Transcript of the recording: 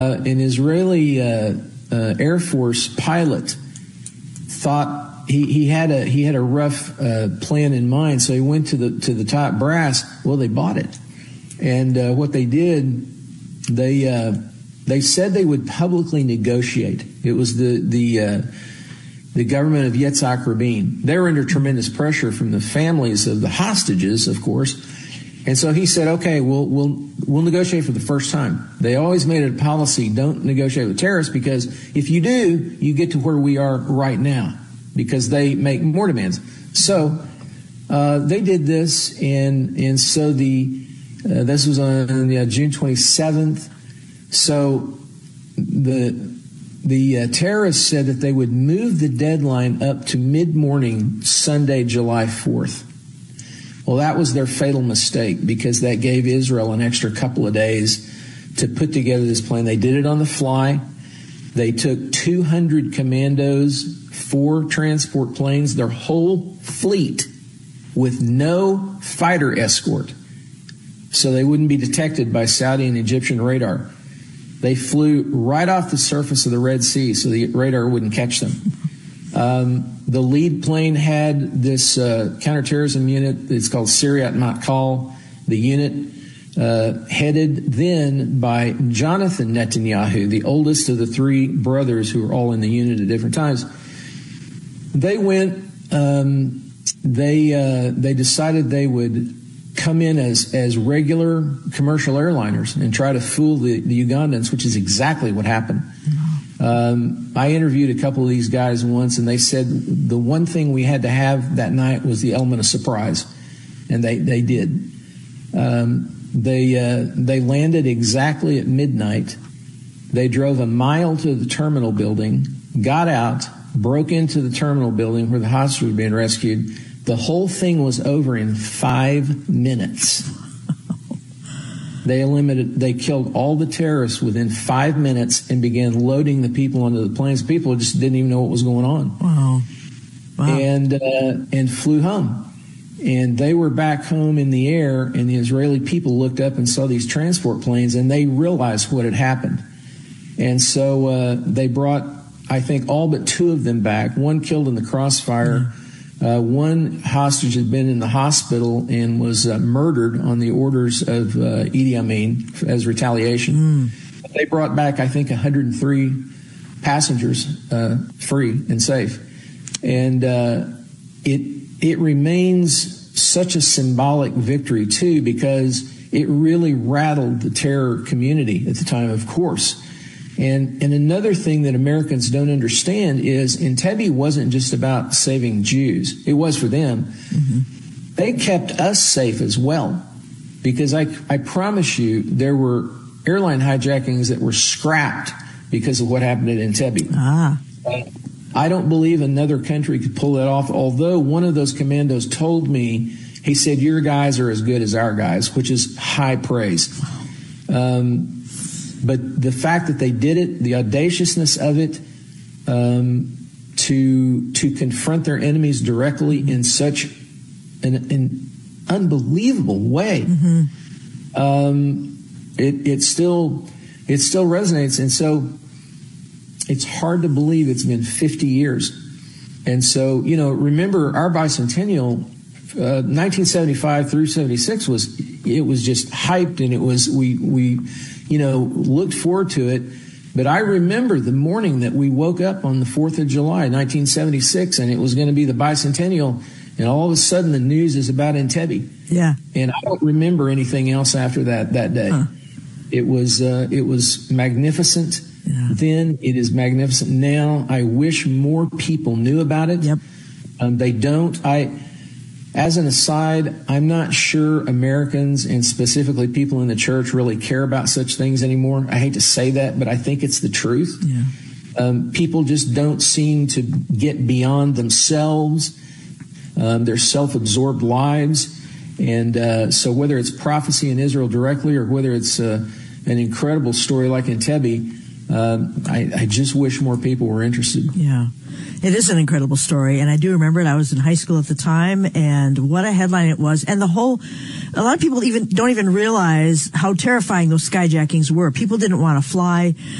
an Israeli Air Force pilot thought he had a rough plan in mind, so he went to the top brass. Well, they bought it, and what they did, they said they would publicly negotiate. It was the government of Yitzhak Rabin. They were under tremendous pressure from the families of the hostages, of course. And so he said, okay, we'll negotiate for the first time. They always made it a policy, don't negotiate with terrorists, because if you do, you get to where we are right now, because they make more demands. So they did this, and so this was on June 27th. So the terrorists said that they would move the deadline up to mid-morning Sunday, July 4th. Well, that was their fatal mistake, because that gave Israel an extra couple of days to put together this plan. They did it on the fly. They took 200 commandos, 4 transport planes, their whole fleet, with no fighter escort, so they wouldn't be detected by Saudi and Egyptian radar. They flew right off the surface of the Red Sea so the radar wouldn't catch them. The lead plane had this counterterrorism unit. It's called Siriat Matkal. The unit headed then by Jonathan Netanyahu, the oldest of the 3 brothers who were all in the unit at different times. They went. They decided they would come in as regular commercial airliners and try to fool the Ugandans, which is exactly what happened. I interviewed a couple of these guys once, and they said the one thing we had to have that night was the element of surprise, and they did. They landed exactly at midnight. They drove a mile to the terminal building, got out, broke into the terminal building where the hostages were being rescued. The whole thing was over in 5 minutes. They killed all the terrorists within 5 minutes and began loading the people onto the planes. People just didn't even know what was going on. Wow. And flew home. And they were back home in the air, and the Israeli people looked up and saw these transport planes, and they realized what had happened. And so they brought, I think, all but 2 of them back. One killed in the crossfire. One hostage had been in the hospital and was murdered on the orders of Idi Amin as retaliation. They brought back, I think, 103 passengers free and safe. And it remains such a symbolic victory, too, because it really rattled the terror community at the time, of course. And another thing that Americans don't understand is Entebbe wasn't just about saving Jews. It was for them. Mm-hmm. They kept us safe as well, because I promise you there were airline hijackings that were scrapped because of what happened at Entebbe. I don't believe another country could pull that off, although one of those commandos told me, he said, your guys are as good as our guys, which is high praise. But the fact that they did it, the audaciousness of it, to confront their enemies directly in such an unbelievable way, it still resonates. And so it's hard to believe it's been 50 years. And so, remember our bicentennial, 1975 through 76 was just hyped, and it was, we looked forward to it. But I remember the morning that we woke up on the 4th of July, 1976, and it was going to be the bicentennial, and all of a sudden the news is about Entebbe. Yeah. And I don't remember anything else after that day. Huh. It was magnificent. Yeah. Then it is magnificent now. I wish more people knew about it. Yep. They don't. As an aside, I'm not sure Americans, and specifically people in the church, really care about such things anymore. I hate to say that, but I think it's the truth. Yeah. People just don't seem to get beyond themselves, their self-absorbed lives. And so whether it's prophecy in Israel directly, or whether it's an incredible story like Entebbe, I just wish more people were interested. Yeah. It is an incredible story, and I do remember it. I was in high school at the time, and what a headline it was. And a lot of people don't even realize how terrifying those skyjackings were. People didn't want to fly.